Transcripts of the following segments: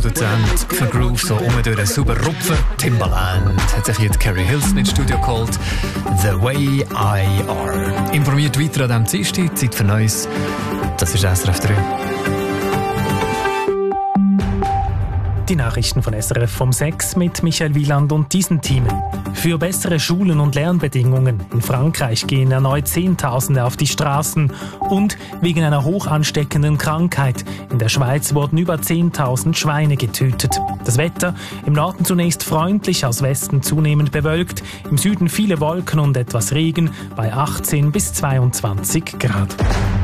Produzent für Groove so durch super rupfen. Timbaland hat sich jetzt Carrie Hilson ins Studio geholt. The Way I Are. Informiert weiter an diesem Dienstag. Zeit für Neues. Das ist SRF 3. Die Nachrichten von SRF vom 6 mit Michael Wieland und diesen Themen. Für bessere Schulen und Lernbedingungen. In Frankreich gehen erneut Zehntausende auf die Straßen. Und wegen einer hoch ansteckenden Krankheit. In der Schweiz wurden über 10.000 Schweine getötet. Das Wetter im Norden zunächst freundlich, aus Westen zunehmend bewölkt. Im Süden viele Wolken und etwas Regen bei 18 bis 22 Grad.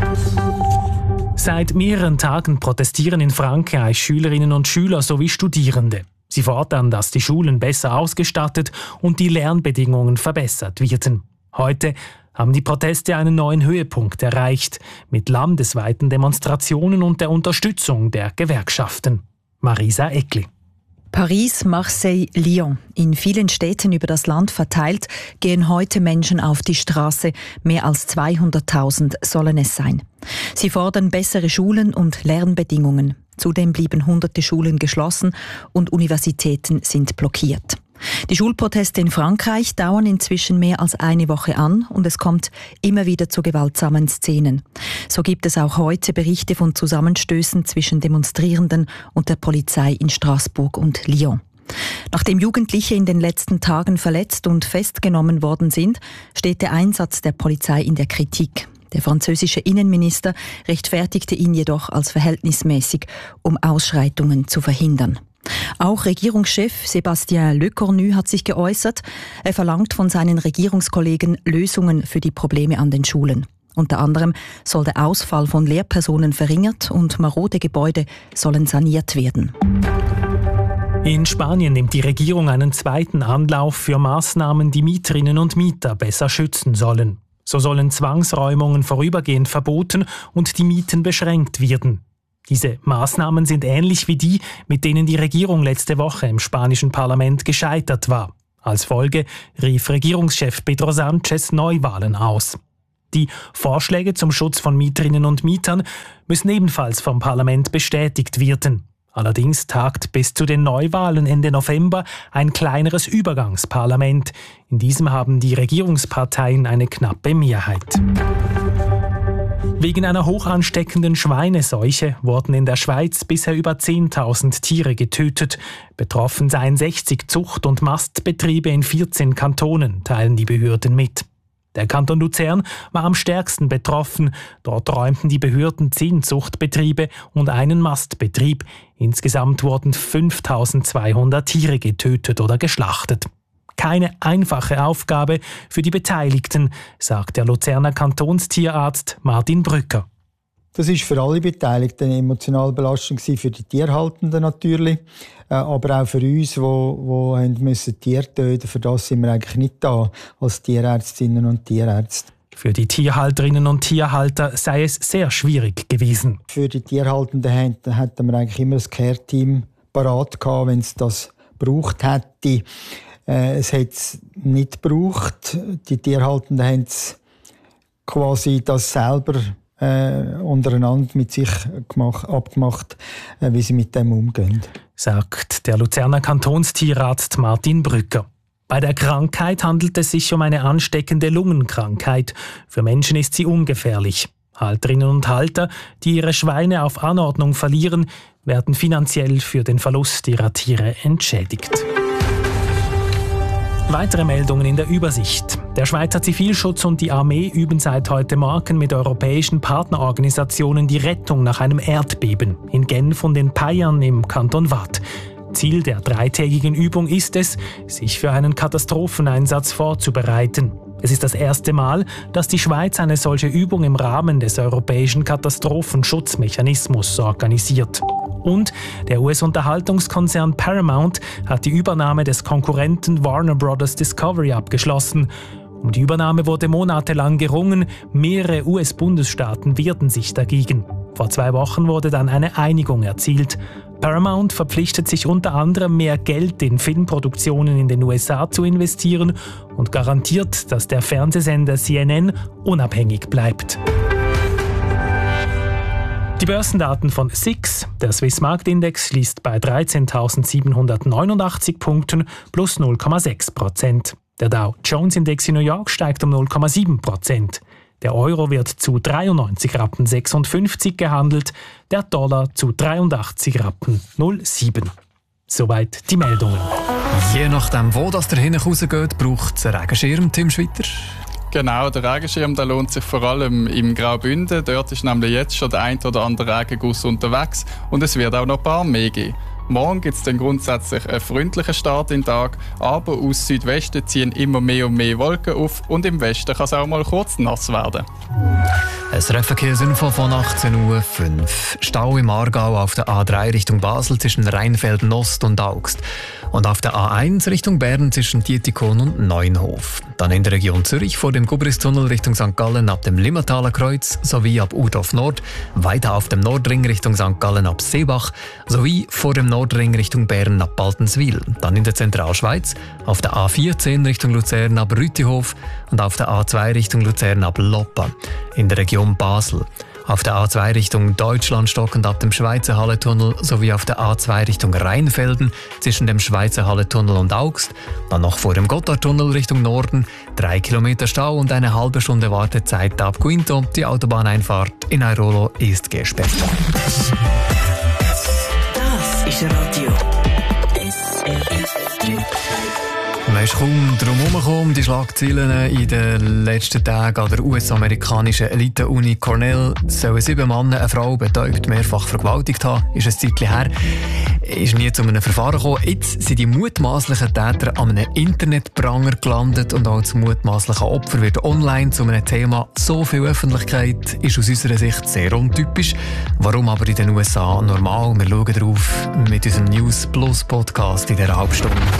Seit mehreren Tagen protestieren in Frankreich Schülerinnen und Schüler sowie Studierende. Sie fordern, dass die Schulen besser ausgestattet und die Lernbedingungen verbessert werden. Heute haben die Proteste einen neuen Höhepunkt erreicht, mit landesweiten Demonstrationen und der Unterstützung der Gewerkschaften. Marisa Eckli. Paris, Marseille, Lyon. In vielen Städten über das Land verteilt gehen heute Menschen auf die Straße. Mehr als 200.000 sollen es sein. Sie fordern bessere Schulen und Lernbedingungen. Zudem blieben hunderte Schulen geschlossen und Universitäten sind blockiert. Die Schulproteste in Frankreich dauern inzwischen mehr als eine Woche an und es kommt immer wieder zu gewaltsamen Szenen. So gibt es auch heute Berichte von Zusammenstößen zwischen Demonstrierenden und der Polizei in Straßburg und Lyon. Nachdem Jugendliche in den letzten Tagen verletzt und festgenommen worden sind, steht der Einsatz der Polizei in der Kritik. Der französische Innenminister rechtfertigte ihn jedoch als verhältnismäßig, um Ausschreitungen zu verhindern. Auch Regierungschef Sébastien Lecornu hat sich geäußert. Er verlangt von seinen Regierungskollegen Lösungen für die Probleme an den Schulen. Unter anderem soll der Ausfall von Lehrpersonen verringert und marode Gebäude sollen saniert werden. In Spanien nimmt die Regierung einen zweiten Anlauf für Maßnahmen, die Mieterinnen und Mieter besser schützen sollen. So sollen Zwangsräumungen vorübergehend verboten und die Mieten beschränkt werden. Diese Maßnahmen sind ähnlich wie die, mit denen die Regierung letzte Woche im spanischen Parlament gescheitert war. Als Folge rief Regierungschef Pedro Sánchez Neuwahlen aus. Die Vorschläge zum Schutz von Mieterinnen und Mietern müssen ebenfalls vom Parlament bestätigt werden. Allerdings tagt bis zu den Neuwahlen Ende November ein kleineres Übergangsparlament. In diesem haben die Regierungsparteien eine knappe Mehrheit. Wegen einer hoch ansteckenden Schweineseuche wurden in der Schweiz bisher über 10.000 Tiere getötet. Betroffen seien 60 Zucht- und Mastbetriebe in 14 Kantonen, teilen die Behörden mit. Der Kanton Luzern war am stärksten betroffen. Dort räumten die Behörden 10 Zuchtbetriebe und einen Mastbetrieb. Insgesamt wurden 5.200 Tiere getötet oder geschlachtet. Keine einfache Aufgabe für die Beteiligten, sagt der Luzerner Kantonstierarzt Martin Brücker. Das ist für alle Beteiligten eine emotionale Belastung für die Tierhaltenden natürlich, aber auch für uns, die Tiere töten mussten. Für das sind wir eigentlich nicht da als Tierärztinnen und Tierärzte. Für die Tierhalterinnen und Tierhalter sei es sehr schwierig gewesen. Für die Tierhaltenden hätten wir eigentlich immer das Care-Team parat gehabt, wenn es das gebraucht hätte. Es hat es nicht gebraucht. Die Tierhaltenden haben quasi das selber untereinander mit sich abgemacht, wie sie mit dem umgehen. Sagt der Luzerner Kantonstierarzt Martin Brücker. Bei der Krankheit handelt es sich um eine ansteckende Lungenkrankheit. Für Menschen ist sie ungefährlich. Halterinnen und Halter, die ihre Schweine auf Anordnung verlieren, werden finanziell für den Verlust ihrer Tiere entschädigt. Weitere Meldungen in der Übersicht. Der Schweizer Zivilschutz und die Armee üben seit heute Morgen mit europäischen Partnerorganisationen die Rettung nach einem Erdbeben in Genf und in Payern im Kanton Waadt. Ziel der 3-tägigen Übung ist es, sich für einen Katastropheneinsatz vorzubereiten. Es ist das erste Mal, dass die Schweiz eine solche Übung im Rahmen des europäischen Katastrophenschutzmechanismus organisiert. Und der US-Unterhaltungskonzern Paramount hat die Übernahme des Konkurrenten Warner Bros. Discovery abgeschlossen. Um die Übernahme wurde monatelang gerungen, mehrere US-Bundesstaaten wehrten sich dagegen. Vor 2 Wochen wurde dann eine Einigung erzielt. Paramount verpflichtet sich unter anderem, mehr Geld in Filmproduktionen in den USA zu investieren und garantiert, dass der Fernsehsender CNN unabhängig bleibt. Die Börsendaten von SIX. Der Swiss Marktindex schließt bei 13.789 Punkten plus 0,6%. Der Dow Jones Index in New York steigt um 0,7%. Der Euro wird zu 93,56 Rappen gehandelt, der Dollar zu 83,07 Rappen. Soweit die Meldungen. Je nachdem, wo das dahin rausgeht, braucht es einen Regenschirm, Tim Schwitter. Genau, der Regenschirm der lohnt sich vor allem im Graubünden. Dort ist nämlich jetzt schon der ein oder andere Regenguss unterwegs und es wird auch noch ein paar mehr geben. Morgen gibt es dann grundsätzlich einen freundlichen Start in den Tag, aber aus Südwesten ziehen immer mehr und mehr Wolken auf und im Westen kann es auch mal kurz nass werden. Ein Verkehrsinfo von 18.05 Uhr. Stau im Aargau auf der A3 Richtung Basel zwischen Rheinfelden Ost und Augst. Und auf der A1 Richtung Bern zwischen Dietikon und Neunhof. Dann in der Region Zürich vor dem Gubristunnel Richtung St. Gallen ab dem Limmataler Kreuz sowie ab Urdorf Nord, weiter auf dem Nordring Richtung St. Gallen ab Seebach sowie vor dem Nordring Richtung Bern ab Baltenswil. Dann in der Zentralschweiz auf der A14 Richtung Luzern ab Rütihof und auf der A2 Richtung Luzern ab Loppa. In der Region Basel. Auf der A2 Richtung Deutschland stockend ab dem Schweizer Halletunnel sowie auf der A2 Richtung Rheinfelden zwischen dem Schweizer Halletunnel und Augst. Dann noch vor dem Gotthardtunnel Richtung Norden 3 Kilometer Stau und eine halbe Stunde Wartezeit ab Quinto. Die Autobahneinfahrt in Airolo ist gesperrt. Das ist Radio SRF 3. Man ist kaum drum herumgekommen, die Schlagzeilen in den letzten Tagen an der US-amerikanischen Elite-Uni Cornell sollen 7 Männer eine Frau betäubt mehrfach vergewaltigt haben. Ist ein Zeitchen her. Ist nie zu einem Verfahren gekommen. Jetzt sind die mutmaßlichen Täter an einem Internetpranger gelandet und auch das mutmaßliche Opfer wird online zu einem Thema. So viel Öffentlichkeit ist aus unserer Sicht sehr untypisch. Warum aber in den USA normal? Wir schauen darauf mit unserem News Plus Podcast in dieser Halbstunde.